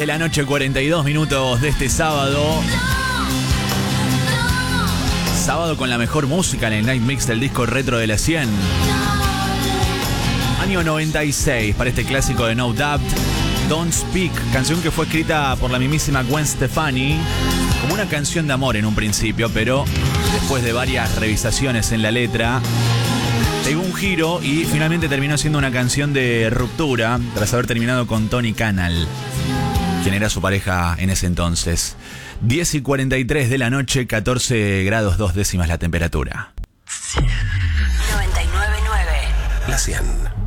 de la noche, 42 minutos de este sábado. Sábado con la mejor música en el Night Mix del disco retro de la 100. Año 96 para este clásico de No Doubt, Don't Speak, canción que fue escrita por la mismísima Gwen Stefani como una canción de amor en un principio, pero después de varias revisaciones en la letra pegó un giro y finalmente terminó siendo una canción de ruptura tras haber terminado con Tony Canal, quien era su pareja en ese entonces. 10:43 de la noche, 14 grados 2 décimas la temperatura. 99.9 La 100.